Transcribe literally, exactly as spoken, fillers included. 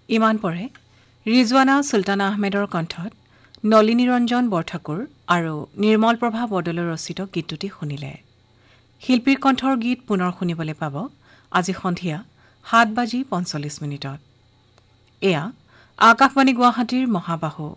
ইমান পৰে ৰিজৱানা সুলতানা আহমেদৰ কণ্ঠত নলিনী ৰঞ্জন বৰঠাকুৰ আৰু নিৰ্মল প্ৰভা বদলৈৰ ৰচিত গীতটি শুনিলে। শিল্পীৰ কণ্ঠৰ গীত পুনৰ শুনিবলৈ পাব আজি সন্ধিয়া সাত বাজি পঞ্চল্লিছ মিনিটত। এয়া আকাশবাণী গুৱাহাটীৰ মহাবাহু